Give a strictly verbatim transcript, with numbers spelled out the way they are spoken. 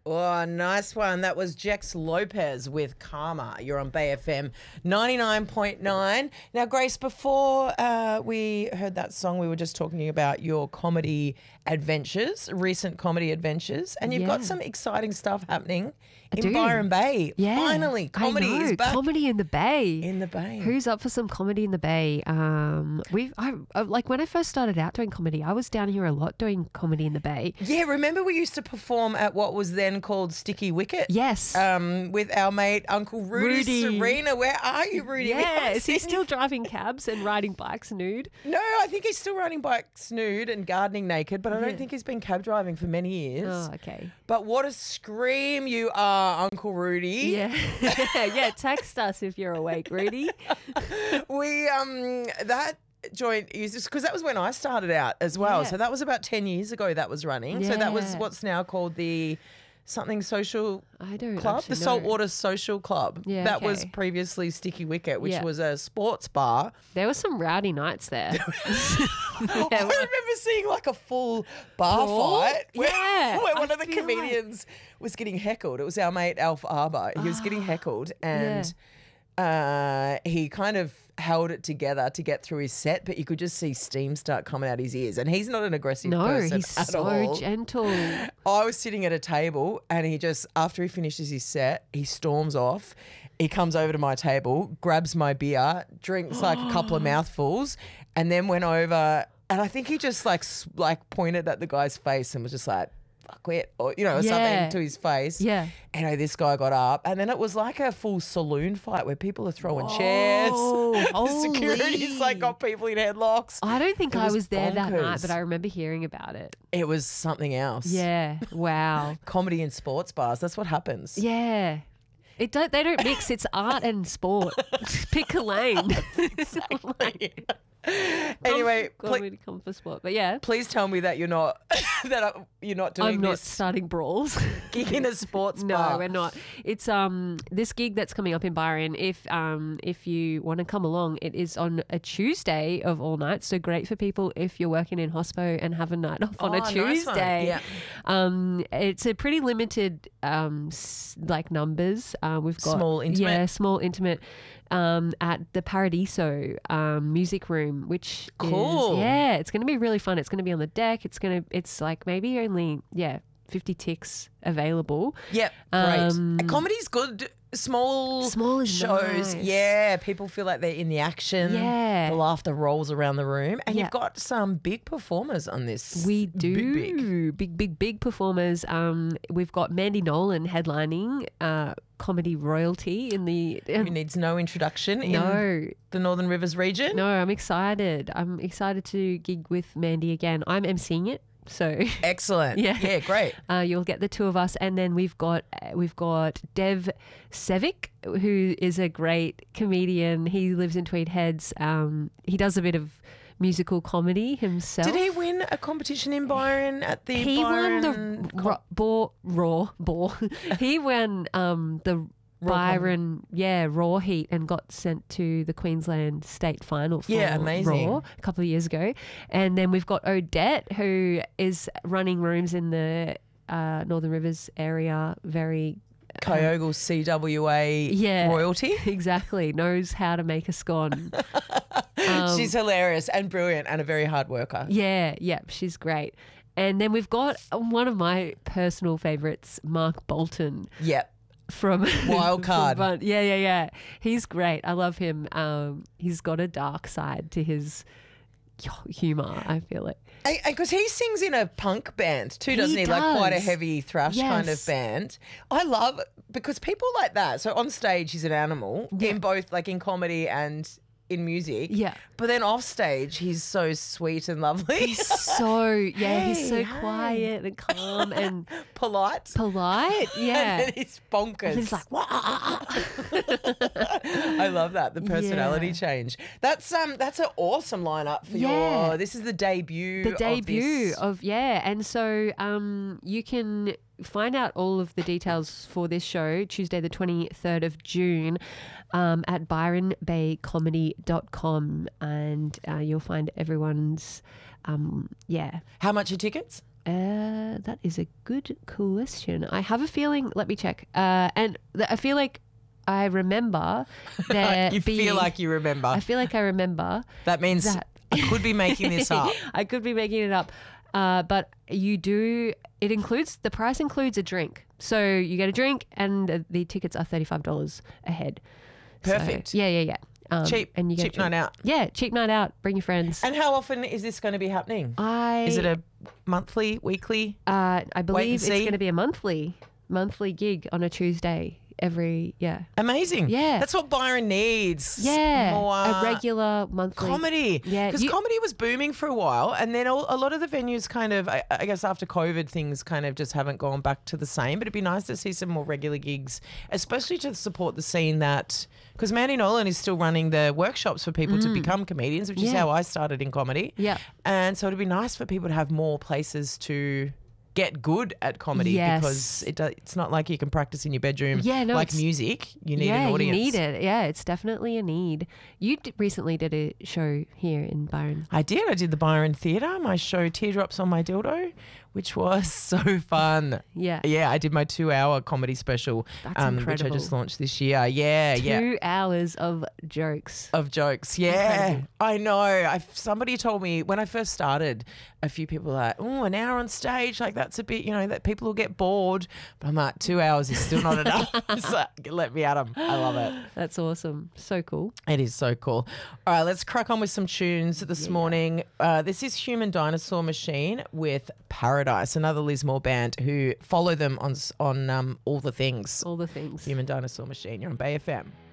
Oh, nice one. That was Jex Lopez with Karma. You're on Bay F M ninety-nine point nine. Now, Grace, before uh, we heard that song, we were just talking about your comedy adventures, recent comedy adventures, and you've got Yeah. some exciting stuff happening I in do. Byron Bay. Yeah. Finally, comedy I know. is back Comedy in the Bay. in the Bay. Who's up for some comedy in the Bay? Um, we've I, I like when I first started out doing comedy, I was down here a lot doing comedy in the Bay. Yeah, remember we used to perform at what was then called Sticky Wicket? Yes. Um, with our mate Uncle Rudy, Rudy. Serena. Where are you, Rudy? We yeah, haven't is he seen still driving cabs and riding bikes nude? No, I think he's still riding bikes nude and gardening naked, but I don't Yeah. think he's been cab driving for many years. Oh, okay. But what a scream you are, Uncle Rudy. Yeah, yeah. Text us if you're awake, Rudy. We um that joint is because that was when I started out as well. Yeah. So that was about ten years ago that was running. So that was Yeah. what's now called the something social I don't club, actually the know. Saltwater Social Club. Yeah, that was okay. previously Sticky Wicket, which Yeah. was a sports bar. There were some rowdy nights there. I remember seeing like a full bar Brawl? fight where, Yeah, where I one of the feel like- comedians was getting heckled. It was our mate Alf Arbour. He was getting heckled and uh, he kind of held it together to get through his set, but you could just see steam start coming out his ears. And he's not an aggressive No, person he's at so all. gentle. I was sitting at a table and he just, after he finishes his set, he storms off. He comes over to my table, grabs my beer, drinks like a couple of mouthfuls, and then went over. And I think he just like s- like pointed at the guy's face and was just like, fuck it, or, you know, or Yeah. something to his face. Yeah. Anyway, this guy got up and then it was like a full saloon fight where people are throwing chairs. Whoa, The security's like holy. got people in headlocks. I don't think It I was was there that night, bonkers. but I remember hearing about it. It was something else. Yeah. Wow. Comedy in sports bars, that's what happens. Yeah. It don't, they don't mix. It's art and sport. Pick a lane. Anyway, Come, ple- comedy come for sport. But yeah, please tell me that you're not that uh, you're not doing I'm not this starting brawls. gig in a sports No, bar. we're not. It's um this gig that's coming up in Byron. If um if you want to come along, it is on a Tuesday of all nights. So great for people if you're working in hospo and have a night off on Oh, a nice one. Tuesday. Yeah. Um, it's a pretty limited um s- like numbers. Uh, we've got Small, intimate? Yeah, small intimate. Um, at the Paradiso um, music room, which Cool. is, yeah, it's going to be really fun. It's going to be on the deck. It's going to, it's like maybe only, yeah, fifty ticks available. Yep, great. Um, And comedy's good. Small, Small is shows. nice. Yeah, people feel like they're in the action. Yeah. The laughter rolls around the room. And Yeah. you've got some big performers on this. We do Big, big. big, big, big performers. Um, we've got Mandy Nolan headlining, uh, comedy royalty in the. Who needs no introduction in no, the Northern Rivers region. no, I'm excited. I'm excited to gig with Mandy again. I'm emceeing it, so. Excellent. Yeah. Yeah, great. Uh, you'll get the two of us, and then we've got uh, we've got Dev Sevic, who is a great comedian. He lives in Tweed Heads. Um, he does a bit of musical comedy himself. Did he win a competition in Byron at the He Byron won the com- ro- Boar Raw Boar. He won um, the Raw Byron yeah Raw Heat and got sent to the Queensland State Final for Yeah, amazing. Raw a couple of years ago. And then we've got Odette, who is running rooms in the uh, Northern Rivers area. Very Kyogle C W A Yeah. royalty. exactly knows how to make a scone. Um, She's hilarious and brilliant and a very hard worker. Yeah, yeah, she's great. And then we've got one of my personal favourites, Mark Bolton Yep. from Wild from card. Bun- yeah, yeah, yeah. He's great. I love him. Um, he's got a dark side to his humour, I feel it. Because he sings in a punk band too, doesn't he? He Like quite a does. heavy thrash kind of Yes. band. I love because people like that. So on stage, he's an animal in both, like in comedy and in music. Yeah. But then off stage, he's so sweet and lovely. He's so, yeah, he's so Hey, hey. quiet and calm and polite. polite. Yeah. And then he's bonkers. He's like, "Wah." I love that, the personality Yeah. change. That's um that's an awesome lineup for Yeah. your this is the debut the of debut this. of, yeah, and so um you can find out all of the details for this show Tuesday the twenty-third of June um, at byron bay comedy dot com, and uh, you'll find everyone's um yeah How much are tickets? Uh, that is a good question. I have a feeling. Let me check. Uh, and th- I feel like I remember there You being, feel like you remember. I feel like I remember. That means that. I could be making this up. I could be making it up. Uh, but you do. It includes the price includes a drink. So you get a drink, and uh, the tickets are thirty-five dollars a head. So, Perfect. yeah, yeah, yeah. Um, Cheap, and you get a cheap drink. night out. Yeah, cheap night out. Bring your friends. And how often is this going to be happening? I Is it a monthly, weekly? Uh, I believe it's see. going to be a monthly monthly gig on a Tuesday every yeah Amazing. Yeah. That's what Byron needs. yeah More a regular monthly comedy. Yeah, Because you- comedy was booming for a while, and then all, a lot of the venues kind of, I, I guess after COVID, things kind of just haven't gone back to the same. But it'd be nice to see some more regular gigs, especially to support the scene that, because Mandy Nolan is still running the workshops for people to become comedians, which is Yeah. how I started in comedy. Yeah. And so it'd be nice for people to have more places to get good at comedy, Yes. because it do, it's not like you can practice in your bedroom Yeah, no, like it's- music. You need yeah an audience. you need it. Yeah, it's definitely a need. You d- recently did a show here in Byron. I did. I did the Byron Theatre, my show Teardrops on My Dildo, which was so fun. Yeah. Yeah, I did my two-hour comedy special, That's um, which I incredible. just launched this year. Yeah, yeah. Two hours of jokes. Of jokes, yeah, Incredible. I know. I somebody told me when I first started, a few people were like, "Oh, an hour on stage, like that's a bit, you know, that people will get bored." But I'm like, two hours is still not enough. So let me at them. I love it. That's awesome. So cool. It is so cool. All right, let's crack on with some tunes this morning. Uh, this is Human Dinosaur Machine with Paradise, another Lismore band who follow them on s- on um, all the things. All the things. Human Dinosaur Machine. You're on Bay F M.